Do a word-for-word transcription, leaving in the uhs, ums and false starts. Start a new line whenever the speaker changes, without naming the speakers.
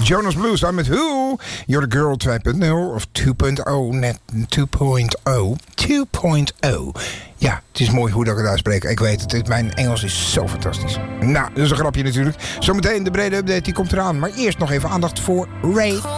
Jonas Blue samen met Who. You're the Girl twee punt nul of twee punt nul. Net twee punt nul. twee punt nul. Ja, het is mooi hoe dat ik het uitspreek. Ik weet het, mijn Engels is zo fantastisch. Nou, dat is een grapje natuurlijk. Zometeen de brede update, die komt eraan. Maar eerst nog even aandacht voor Ray